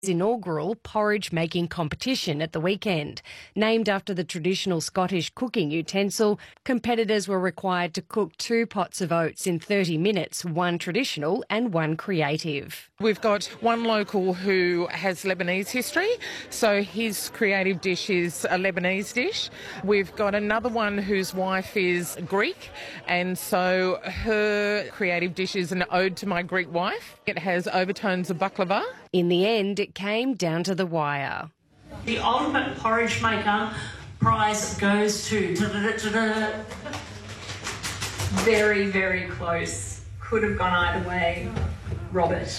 inaugural porridge-making competition at the weekend. Named after the traditional Scottish cooking utensil, competitors were required to cook 2 pots of oats in 30 minutes, one traditional and one creative. We've got one local who has Lebanese history, so his creative dish is a Lebanese dish. We've got another one whose wife is Greek, and so her creative dish is an ode to my Greek wife. It has overtones of baklava. In the end, it came down to the wire. The ultimate porridge maker prize goes to... Very, very close. Could have gone either way. Robert.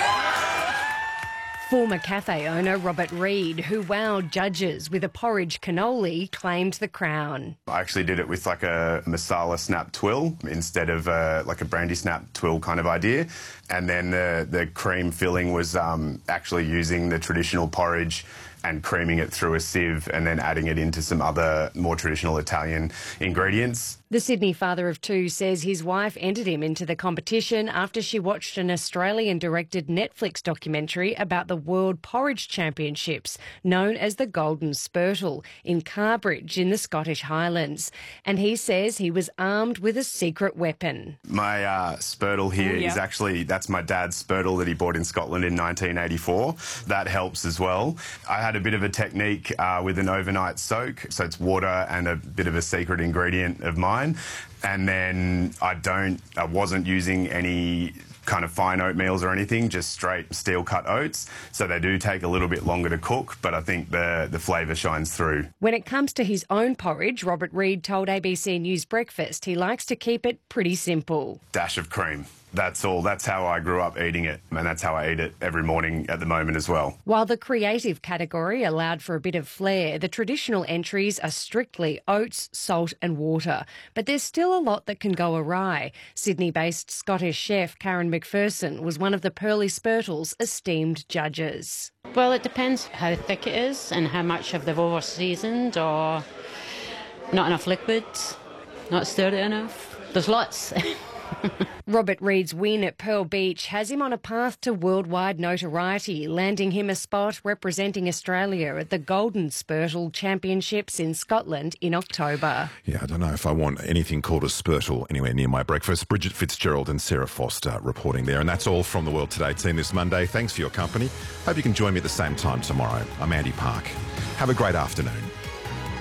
Former cafe owner Robert Reid, who wowed judges with a porridge cannoli, claimed the crown. I actually did it with like a masala snap twill instead of like a brandy snap twill kind of idea. And then the cream filling was actually using the traditional porridge and creaming it through a sieve and then adding it into some other more traditional Italian ingredients. The Sydney father of 2 says his wife entered him into the competition after she watched an Australian-directed Netflix documentary about the World Porridge Championships, known as the Golden Spurtle, in Carbridge in the Scottish Highlands. And he says he was armed with a secret weapon. My spurtle here is actually, that's my dad's spurtle that he bought in Scotland in 1984. That helps as well. I had a bit of a technique with an overnight soak, so it's water and a bit of a secret ingredient of mine. And then I wasn't using any kind of fine oatmeals or anything, just straight steel-cut oats. So they do take a little bit longer to cook, but I think the flavour shines through. When it comes to his own porridge, Robert Reid told ABC News Breakfast he likes to keep it pretty simple. Dash of cream. That's all. That's how I grew up eating it, and that's how I eat it every morning at the moment as well. While the creative category allowed for a bit of flair, the traditional entries are strictly oats, salt and water. But there's still a lot that can go awry. Sydney-based Scottish chef Karen McPherson was one of the Pearly Spurtle's esteemed judges. Well, it depends how thick it is and how much have they've over-seasoned or not enough liquid, not stirred it enough. There's lots. Robert Reid's win at Pearl Beach has him on a path to worldwide notoriety, landing him a spot representing Australia at the Golden Spurtle Championships in Scotland in October. Yeah, I don't know if I want anything called a spurtle anywhere near my breakfast. Bridget Fitzgerald and Sarah Foster reporting there. And that's all from the World Today team this Monday. Thanks for your company. Hope you can join me at the same time tomorrow. I'm Andy Park. Have a great afternoon.